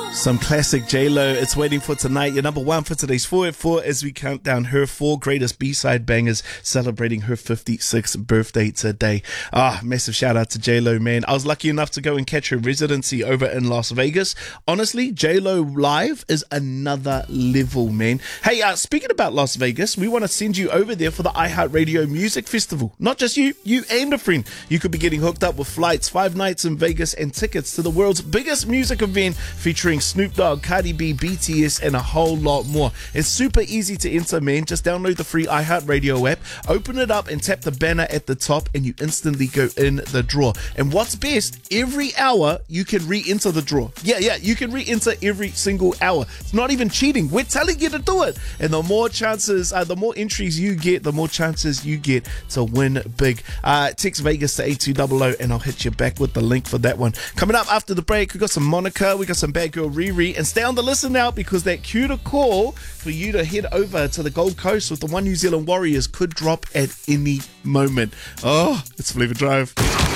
Some classic J-Lo, It's Waiting for Tonight, your number one for today's 4 at 4 as we count down her 4 greatest B-side bangers celebrating her 56th birthday today. Massive shout out to J-Lo, man. I was lucky enough to go and catch her residency over in Las Vegas. Honestly, J-Lo live is another level, man. Hey, speaking about Las Vegas, we want to send you over there for the iHeartRadio Music Festival. Not just you and a friend. You could be getting hooked up with flights, 5 nights in Vegas, and tickets to the world's biggest music event featuring Snoop Dogg, Cardi B, BTS, and a whole lot more. It's super easy to enter, man. Just download the free iHeartRadio app, open it up, and tap the banner at the top, and you instantly go in the draw. And what's best, every hour you can re-enter the draw. Yeah, you can re-enter every single hour. It's not even cheating. We're telling you to do it. And the more chances, the more entries you get, the more chances you get to win big. Text Vegas to 8200, and I'll hit you back with the link for that one. Coming up after the break, we got some Monica, we got some Bad Girl Riri, and stay on the listen now because that cue to call for you to head over to the Gold Coast with the One New Zealand Warriors could drop at any moment. Oh, it's Flavor Drive.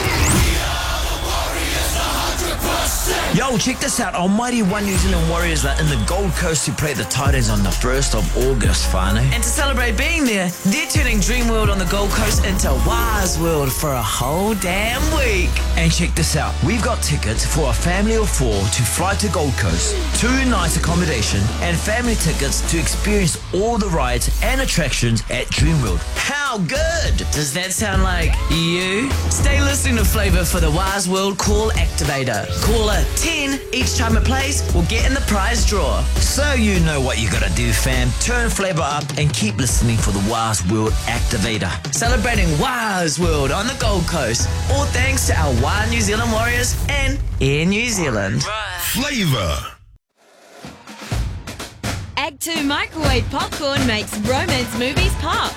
Yo, check this out. Almighty One New Zealand Warriors are in the Gold Coast to play the Titans on the 1st of August, whānau. And to celebrate being there, they're turning Dream World on the Gold Coast into Wise World for a whole damn week. And check this out. We've got tickets for a family of 4 to fly to Gold Coast, 2 nights accommodation, and family tickets to experience all the rides and attractions at Dream World. How good? Does that sound like you? Stay listening to Flavor for the Wise World Call Activator. Caller 10 each time it plays will get in the prize draw. So you know what you gotta do, fam. Turn Flavor up and keep listening for the Wise World Activator. Celebrating Wise World on the Gold Coast. All thanks to our One New Zealand Warriors and Air New Zealand. Flavor. Act 2 microwave popcorn makes romance movies pop.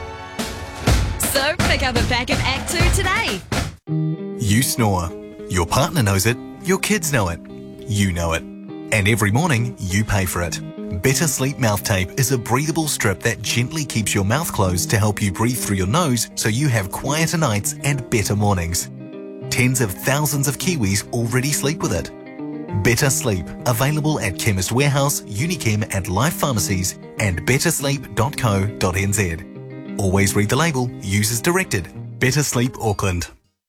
So pick up a pack of Act 2 today. You snore. Your partner knows it. Your kids know it. You know it. And every morning, you pay for it. Better Sleep Mouth Tape is a breathable strip that gently keeps your mouth closed to help you breathe through your nose so you have quieter nights and better mornings. Tens of thousands of Kiwis already sleep with it. Better Sleep, available at Chemist Warehouse, Unichem and Life Pharmacies and bettersleep.co.nz. Always read the label, use as directed. Better Sleep Auckland.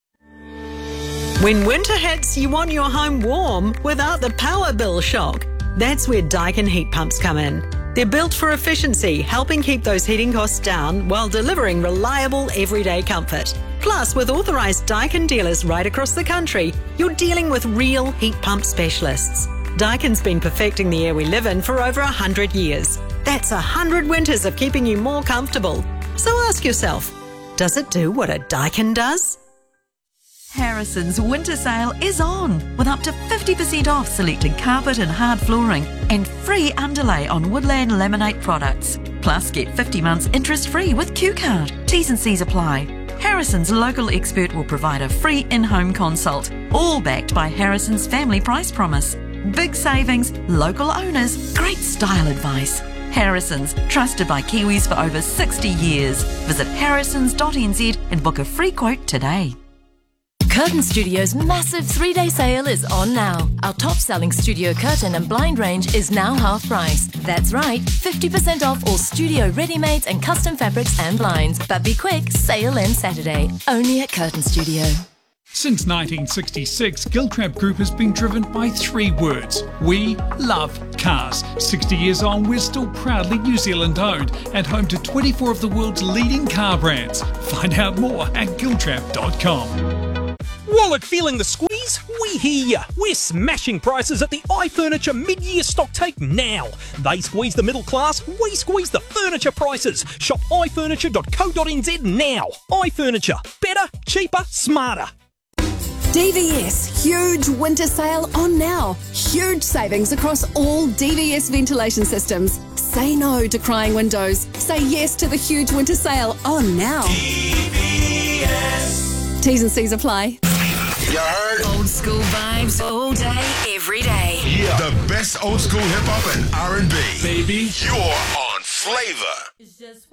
When winter hits, you want your home warm without the power bill shock. That's where Daikin heat pumps come in. They're built for efficiency, helping keep those heating costs down while delivering reliable everyday comfort. Plus, with authorised Daikin dealers right across the country, you're dealing with real heat pump specialists. Daikin's been perfecting the air we live in for over 100 years. That's 100 winters of keeping you more comfortable. So ask yourself, does it do what a Daikin does? Harrison's winter sale is on with up to 50% off selected carpet and hard flooring and free underlay on Woodland Laminate products. Plus, get 50 months interest-free with Q-Card. T's and C's apply. Harrison's local expert will provide a free in-home consult, all backed by Harrison's Family Price Promise. Big savings, local owners, great style advice. Harrison's, trusted by Kiwis for over 60 years. Visit harrisons.nz and book a free quote today. Curtain Studio's massive 3-day sale is on now. Our top-selling studio curtain and blind range is now half price. That's right, 50% off all studio ready-mades and custom fabrics and blinds. But be quick, sale ends Saturday. Only at Curtain Studio. Since 1966, Giltrap Group has been driven by 3 words. We love cars. 60 years on, we're still proudly New Zealand owned and home to 24 of the world's leading car brands. Find out more at giltrap.com. Wallach feeling the squeeze? We hear ya. We're smashing prices at the iFurniture mid-year stock take now. They squeeze the middle class, we squeeze the furniture prices. Shop ifurniture.co.nz now. iFurniture. Better, cheaper, smarter. DVS, huge winter sale on now. Huge savings across all DVS ventilation systems. Say no to crying windows. Say yes to the huge winter sale on now. DVS. T's and C's apply. You heard? Old school vibes all day, every day. Yeah. The best old school hip hop and R&B. Baby, you're on Flavor.